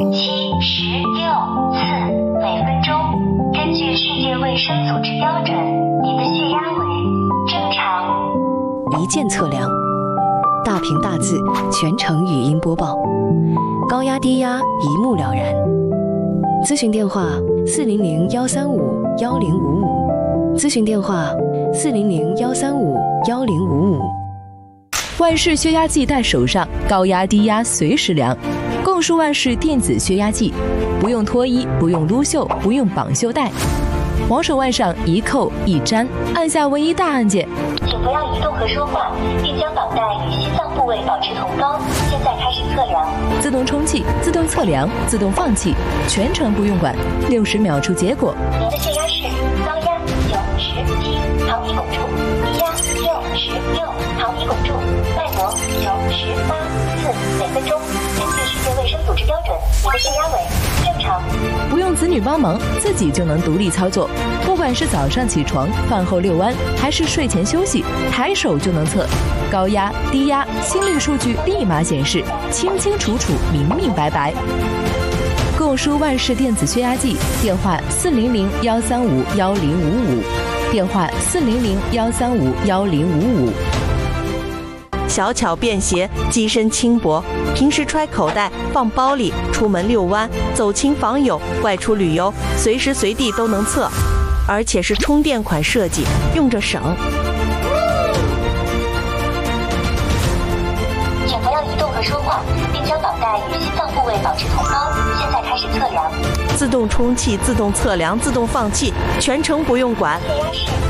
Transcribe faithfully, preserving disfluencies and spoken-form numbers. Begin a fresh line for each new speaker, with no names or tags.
七十六次每分钟。根据世界卫生组织标准，您的血压为正常。
一键测量，大屏大字，全程语音播报，高压低压一目了然。咨询电话：四零零幺三五幺零五五。咨询电话：四零零幺三五幺零五五。
万氏血压计带手上，高压低压随时量。共舒万氏电子血压计，不用脱衣，不用撸袖，不用绑袖带，往手腕上一扣一粘，按下唯一大按键。
请不要移动和说话，并将绑带与心脏部位保持同高。现在开始测量。
自动充气，自动测量，自动放气，全程不用管，六十秒出结果。
您的血压是高压九十七毫米汞柱，低压六十六毫米汞柱，脉搏九十八次每分钟。根据世界卫生组织标准，您的血压为正常。
不用子女帮忙，自己就能独立操作。不管是早上起床、饭后遛弯，还是睡前休息，抬手就能测。高压、低压、心率数据立马显示，清清楚楚、明明白白。共舒万氏电子血压计，电话四零零幺三五幺零五五，电话四零零幺三五幺零五五。
小巧便携，机身轻薄，平时揣口袋、放包里，出门遛弯、走亲访友、外出旅游，随时随地都能测，而且是充电款设计，用着省。
请不要移动和说话，并将绑带与心脏部位保持同高。现在开始测量。
自动充气、自动测量、自动放气，全程不用管。
血压是